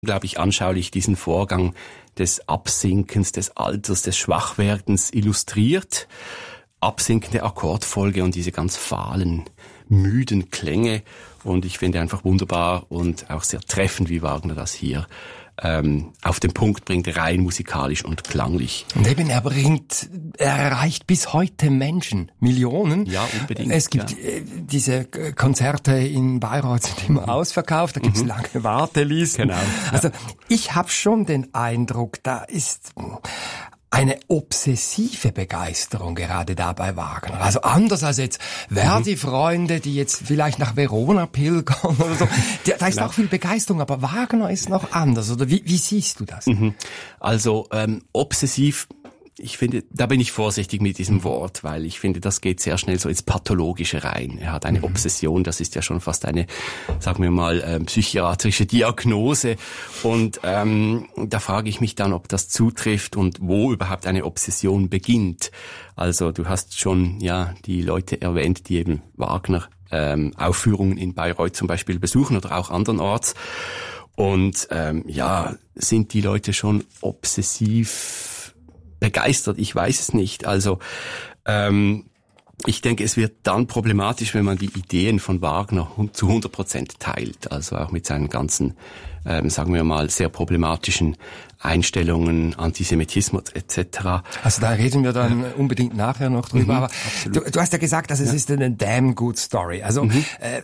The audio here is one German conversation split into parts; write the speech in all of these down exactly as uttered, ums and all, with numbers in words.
glaube ich, anschaulich diesen Vorgang des Absinkens, des Alters, des Schwachwerdens illustriert. Absinkende Akkordfolge und diese ganz fahlen, müden Klänge. Und ich finde einfach wunderbar und auch sehr treffend, wie Wagner das hier ähm, auf den Punkt bringt, rein musikalisch und klanglich. Und eben, er bringt, er erreicht bis heute Menschen, Millionen. Ja, unbedingt. Es gibt ja. äh, diese Konzerte in Bayreuth, sind immer ausverkauft, da gibt's mhm. lange Wartelisten. Genau. Also ich habe schon den Eindruck, da ist eine obsessive Begeisterung gerade da bei Wagner. Also anders als jetzt Verdi-Freunde, die jetzt vielleicht nach Verona pilgern oder so. Da ist genau. auch viel Begeisterung, aber Wagner ist noch anders. Oder wie, wie siehst du das? Also ähm, obsessiv, ich finde, da bin ich vorsichtig mit diesem Wort, weil ich finde, das geht sehr schnell so ins Pathologische rein. Er hat eine mhm. Obsession, das ist ja schon fast eine, sagen wir mal, ähm, psychiatrische Diagnose. Und ähm, da frage ich mich dann, ob das zutrifft und wo überhaupt eine Obsession beginnt. Also du hast schon ja die Leute erwähnt, die eben Wagner ähm, Aufführungen in Bayreuth zum Beispiel besuchen oder auch andernorts. Und ähm, ja, sind die Leute schon obsessiv begeistert? Ich weiß es nicht. Also ähm, ich denke, es wird dann problematisch, wenn man die Ideen von Wagner zu hundert Prozent teilt. Also auch mit seinen ganzen, ähm, sagen wir mal, sehr problematischen Einstellungen, Antisemitismus et cetera. Also da reden wir dann ja. unbedingt nachher noch drüber. Mhm, aber du, du hast ja gesagt, dass es ja. ist eine damn good story. Also mhm. äh,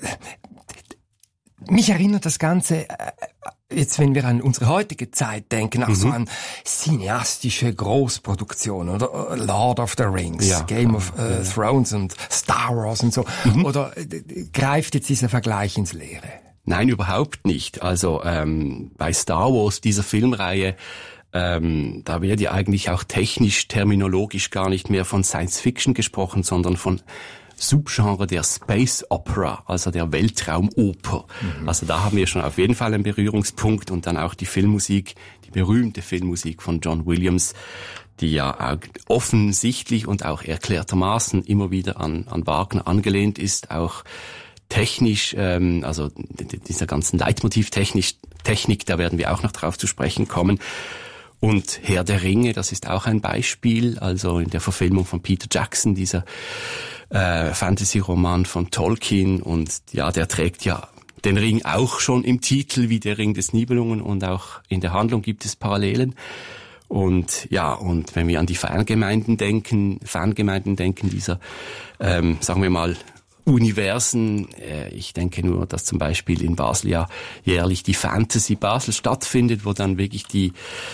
mich erinnert das Ganze, äh, jetzt wenn wir an unsere heutige Zeit denken, auch mhm. so an cineastische Großproduktionen, oder Lord of the Rings, ja. Game of äh, ja. Thrones und Star Wars und so. Mhm. Oder äh, greift jetzt dieser Vergleich ins Leere? Nein, überhaupt nicht. Also ähm, bei Star Wars, dieser Filmreihe, ähm, da wird ja eigentlich auch technisch, terminologisch gar nicht mehr von Science Fiction gesprochen, sondern von Subgenre der Space Opera, also der Weltraumoper. Mhm. Also da haben wir schon auf jeden Fall einen Berührungspunkt und dann auch die Filmmusik, die berühmte Filmmusik von John Williams, die ja auch offensichtlich und auch erklärtermaßen immer wieder an, an Wagner angelehnt ist, auch technisch, ähm, also dieser ganzen Leitmotivtechnik, Technik, da werden wir auch noch drauf zu sprechen kommen. Und Herr der Ringe, das ist auch ein Beispiel, also in der Verfilmung von Peter Jackson, dieser äh, Fantasy-Roman von Tolkien, und ja, der trägt ja den Ring auch schon im Titel wie der Ring des Nibelungen, und auch in der Handlung gibt es Parallelen. Und ja, und wenn wir an die Fangemeinden denken, Fangemeinden denken dieser, ähm, sagen wir mal, Universen, äh, ich denke nur, dass zum Beispiel in Basel ja jährlich die Fantasy Basel stattfindet, wo dann wirklich die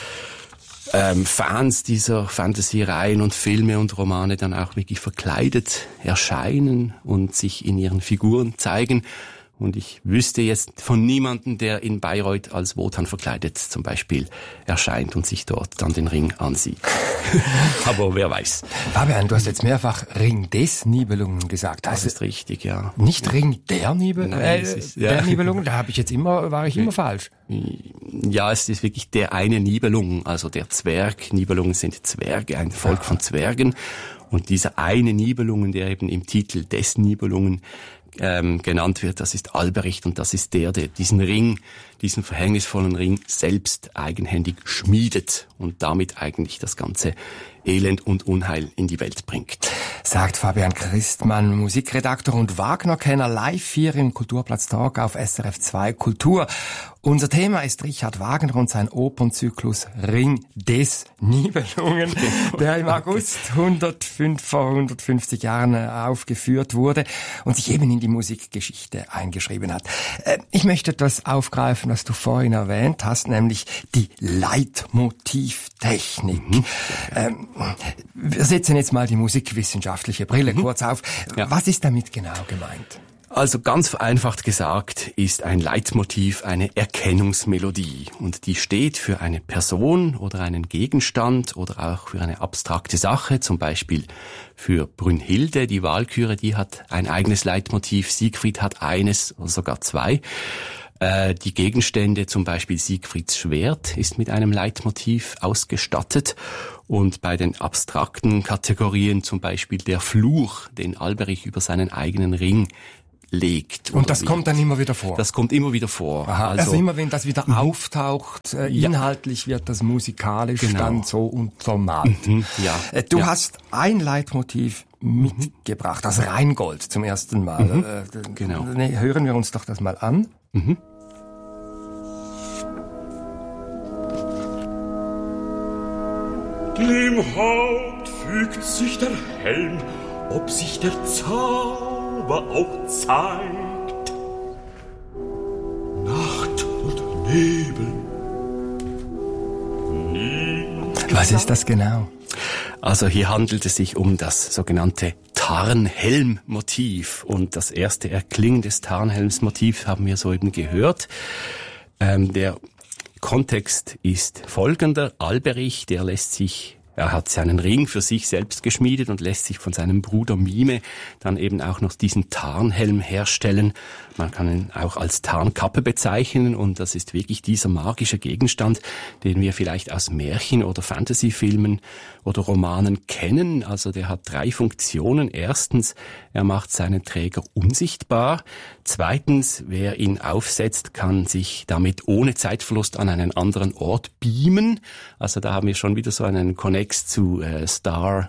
ähm, Fans dieser Fantasy-Reihen und Filme und Romane dann auch wirklich verkleidet erscheinen und sich in ihren Figuren zeigen. Und ich wüsste jetzt von niemandem, der in Bayreuth als Wotan verkleidet zum Beispiel erscheint und sich dort dann den Ring ansieht. Aber wer weiß. Fabian, du hast jetzt mehrfach Ring des Nibelungen gesagt. Das ist richtig, ja. Nicht Ring der Nibelungen? Nein, äh, es ist, ja. Der Nibelungen? Da habe ich jetzt immer, war ich immer falsch. Ja, es ist wirklich der eine Nibelung, also der Zwerg. Nibelungen sind Zwerge, ein Volk ja. von Zwergen. Und dieser eine Nibelungen, der eben im Titel des Nibelungen ähm, genannt wird, das ist Albericht, und das ist der, der diesen Ring, diesen verhängnisvollen Ring selbst eigenhändig schmiedet und damit eigentlich das ganze Elend und Unheil in die Welt bringt. Sagt Fabian Christmann, Musikredakteur und Wagner-Kenner, live hier im Kulturplatz Talk auf S R F zwei Kultur. Unser Thema ist Richard Wagner und sein Opernzyklus Ring des Nibelungen, der im August hundertfünf, vor hundertfünfzig Jahren aufgeführt wurde und sich eben in die Musikgeschichte eingeschrieben hat. Ich möchte etwas aufgreifen, was du vorhin erwähnt hast, nämlich die Leitmotivtechnik. Mhm. Ähm, wir setzen jetzt mal die musikwissenschaftliche Brille mhm. kurz auf. Ja. Was ist damit genau gemeint? Also ganz vereinfacht gesagt ist ein Leitmotiv eine Erkennungsmelodie, und die steht für eine Person oder einen Gegenstand oder auch für eine abstrakte Sache, zum Beispiel für Brünnhilde, die Walküre, die hat ein eigenes Leitmotiv, Siegfried hat eines oder sogar zwei. Äh, die Gegenstände, zum Beispiel Siegfrieds Schwert, ist mit einem Leitmotiv ausgestattet, und bei den abstrakten Kategorien zum Beispiel der Fluch, den Alberich über seinen eigenen Ring legt. Und das wird. kommt dann immer wieder vor? Das kommt immer wieder vor. Aha, also, also immer wenn das wieder mhm. auftaucht, äh, inhaltlich ja. wird das musikalisch genau. dann so untermalt. Mhm. Ja. Äh, du ja. hast ein Leitmotiv mitgebracht, das Rheingold zum ersten Mal. Mhm. Äh, genau. Ne, hören wir uns doch das mal an. Mhm. Dem Haupt fügt sich der Helm, ob sich der Zauber auch zeigt. Nacht und Nebel. Niemand Was ist das genau? Also hier handelt es sich um das sogenannte Tarnhelm-Motiv. Und das erste Erklingen des Tarnhelms-Motivs haben wir soeben gehört. Ähm, der Kontext ist folgender. Alberich, der lässt sich, er hat seinen Ring für sich selbst geschmiedet und lässt sich von seinem Bruder Mime dann eben auch noch diesen Tarnhelm herstellen. Man kann ihn auch als Tarnkappe bezeichnen und das ist wirklich dieser magische Gegenstand, den wir vielleicht aus Märchen oder Fantasyfilmen oder Romanen kennen. Also der hat drei Funktionen. Erstens, er macht seinen Träger unsichtbar. Zweitens, wer ihn aufsetzt, kann sich damit ohne Zeitverlust an einen anderen Ort beamen. Also da haben wir schon wieder so einen Connex zu äh, Star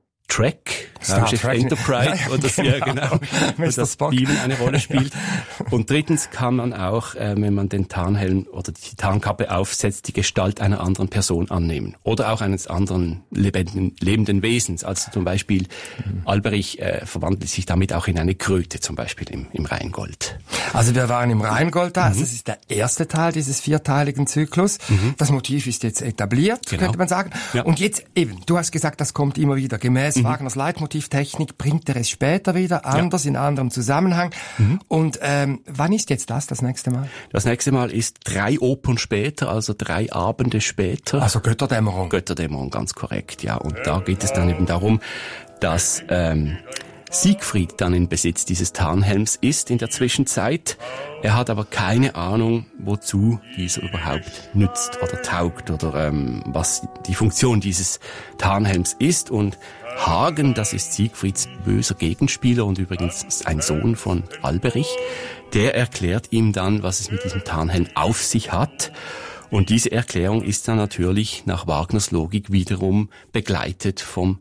Trek, Star Trek Enterprise, ja, ja, oder genau, ja, genau wo das Beamen eine Rolle spielt. Ja. Und drittens kann man auch, äh, wenn man den Tarnhelm oder die Tarnkappe aufsetzt, die Gestalt einer anderen Person annehmen oder auch eines anderen lebenden, lebenden Wesens. Also zum Beispiel mhm. Alberich äh, verwandelt sich damit auch in eine Kröte, zum Beispiel im, im Rheingold. Also wir waren im Rheingold da, mhm. also das ist der erste Teil dieses vierteiligen Zyklus. Mhm. Das Motiv ist jetzt etabliert, genau. könnte man sagen. Ja. Und jetzt eben, du hast gesagt, das kommt immer wieder gemäß mhm. Wagners Leitmotivtechnik, bringt er es später wieder, anders, ja. in anderem Zusammenhang. Mhm. Und ähm, wann ist jetzt das, das nächste Mal? Das nächste Mal ist drei Opern später, also drei Abende später. Also Götterdämmerung. Götterdämmerung, ganz korrekt, ja. Und da geht es dann eben darum, dass ähm, Siegfried dann in Besitz dieses Tarnhelms ist in der Zwischenzeit. Er hat aber keine Ahnung, wozu dieser überhaupt nützt oder taugt oder ähm, was die Funktion dieses Tarnhelms ist. Und Hagen, das ist Siegfrieds böser Gegenspieler und übrigens ein Sohn von Alberich, der erklärt ihm dann, was es mit diesem Tarnhelm auf sich hat. Und diese Erklärung ist dann natürlich nach Wagners Logik wiederum begleitet vom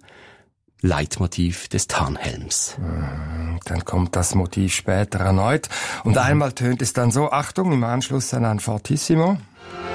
Leitmotiv des Tarnhelms. Dann kommt das Motiv später erneut und einmal tönt es dann so, Achtung, im Anschluss an ein Fortissimo.